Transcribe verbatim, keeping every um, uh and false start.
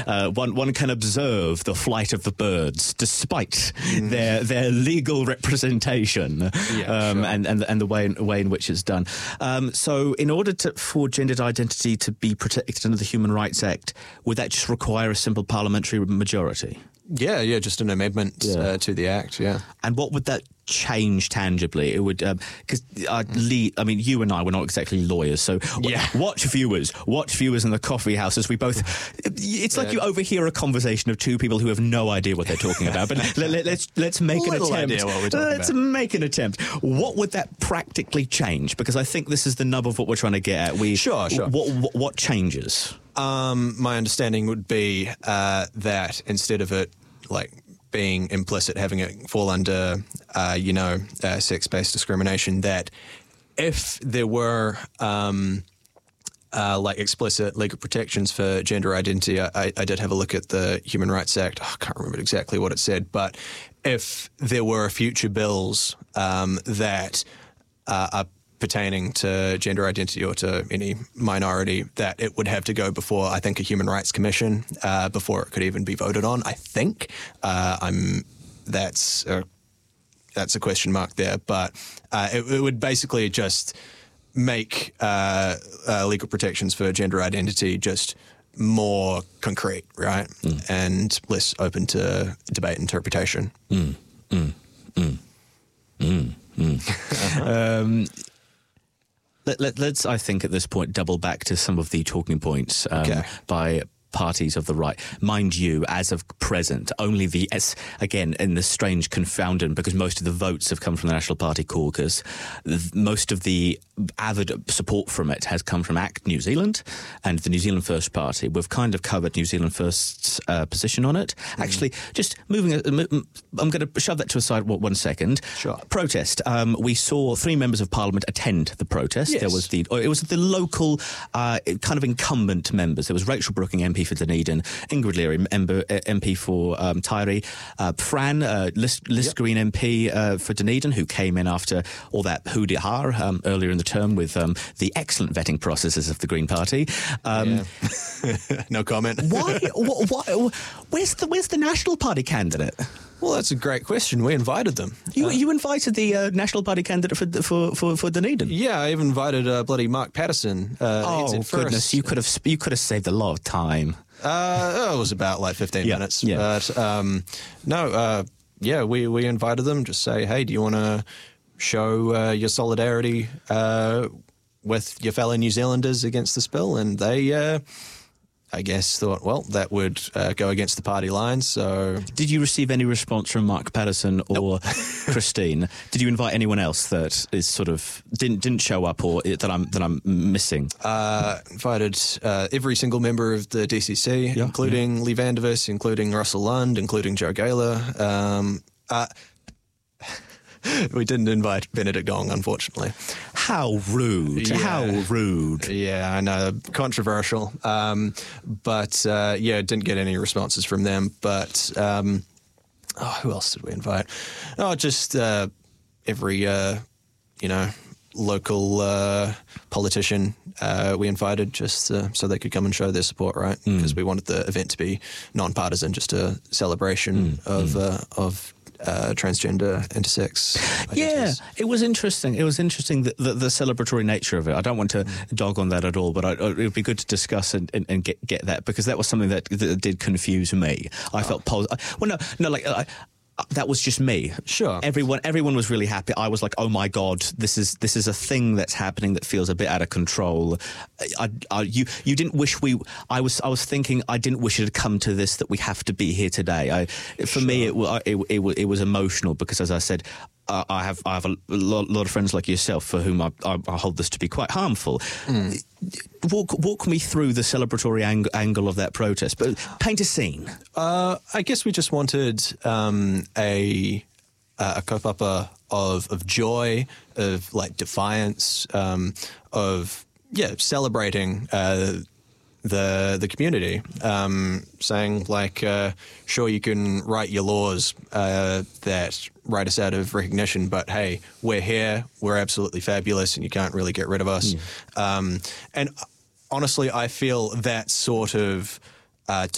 uh, one one can observe the flight of the birds despite mm. their their legal representation, yeah, um, sure. and, and and the way in, way in which it's done. Um, so, in order to, for gendered identity to be protected under the Human Rights Act, would that just require a simple parliamentary majority? Yeah, yeah, just an amendment yeah. uh, to the Act, yeah. And what would that change tangibly? It would, because um, uh, Lee, I mean, you and I were not exactly lawyers, so yeah. watch viewers, watch viewers in the coffee house as we both, it's like yeah. you overhear a conversation of two people who have no idea what they're talking about, but let, let, let's let's make an attempt. Idea what we're talking let's about. make an attempt. What would that practically change? Because I think this is the nub of what we're trying to get at. We, sure, sure. What, what, what changes? Um, my understanding would be uh, that instead of it like being implicit, having it fall under, uh, you know, uh, sex-based discrimination, that if there were um, uh, like explicit legal protections for gender identity, I, I did have a look at the Human Rights Act. Oh, I can't remember exactly what it said, but if there were future bills um, that uh, are pertaining to gender identity or to any minority, that it would have to go before, I think, a Human Rights Commission uh, before it could even be voted on. I think uh, I'm that's a, that's a question mark there, but uh, it, it would basically just make uh, uh, legal protections for gender identity just more concrete, right, mm. and less open to debate and interpretation. Mm. Mm. Mm. Mm. Mm. um, Let, let, let's, I think, at this point, double back to some of the talking points um, okay. by parties of the right. Mind you, as of present, only the, as, again, in this strange confounding, because most of the votes have come from the National Party caucus, most of the avid support from it has come from ACT New Zealand and the New Zealand First Party. We've kind of covered New Zealand First's uh, position on it. Mm. Actually, just moving, I'm going to shove that to a side one second. Sure. Protest. Um, we saw three members of Parliament attend the protest. Yes. There was the, it was the local uh, kind of incumbent members. There was Rachel Brooking, M P for Dunedin, Ingrid Leary, M P for um, Taieri, uh, Fran, uh, List, List yep. Green M P uh, for Dunedin, who came in after all that hoo-de-ha um, earlier in the term with um, the excellent vetting processes of the Green Party. Um, yeah. No comment. why, why, why? Where's the Where's the National Party candidate? Well, that's a great question. We invited them. You uh, you invited the uh, National Party candidate for for for, for Dunedin. Yeah, I even invited uh, bloody Mark Patterson. Uh, oh goodness, you could have you could have saved a lot of time. Uh, oh, it was about like fifteen yeah, minutes. Yeah. But um, no, uh, yeah, we we invited them. Just say, hey, do you want to show uh, your solidarity uh, with your fellow New Zealanders against this bill? And they. Uh, I guess thought, well, that would uh, go against the party lines, so... Did you receive any response from Mark Patterson or nope. Christine? Did you invite anyone else that is sort of didn't didn't show up or that I'm that I'm missing? Uh, invited uh, every single member of the D C C, yeah, including yeah. Lee Vandervis, including Russell Lund, including Joe Gaylor. Um, uh, we didn't invite Benedict Dong, unfortunately. How rude. Yeah. How rude. Yeah, I know. Controversial. Um, but, uh, yeah, didn't get any responses from them. But, um, oh, who else did we invite? Oh, just uh, every, uh, you know, local uh, politician uh, we invited just uh, so they could come and show their support, right? Because mm. we wanted the event to be non-partisan, just a celebration mm. of mm. Uh, of Uh, transgender, intersex identities. Yeah, it was interesting. It was interesting, the, the, the celebratory nature of it. I don't want to mm. dog on that at all, but I, it would be good to discuss and, and, and get, get that, because that was something that, that did confuse me. I oh. felt positive. Well, no, no, like... I, that was just me. Sure. Everyone, everyone was really happy. I was like, "Oh my god, this is this is a thing that's happening that feels a bit out of control." I, I, you, you didn't wish we. I was, I was thinking, I didn't wish it had come to this. That we have to be here today. I, for sure. me, it, it, it, it was emotional because, as I said, uh, I have I have a lot, lot of friends like yourself for whom I, I, I hold this to be quite harmful. Mm. Walk, walk me through the celebratory ang- angle of that protest, but paint a scene. Uh, I guess we just wanted um, a a kaupapa of of joy, of like defiance, um, of yeah, celebrating uh, the the community, um, saying like, uh, sure, you can write your laws uh, that write us out of recognition, but hey, we're here, we're absolutely fabulous, and you can't really get rid of us. Mm. Um, and honestly, I feel that sort of uh,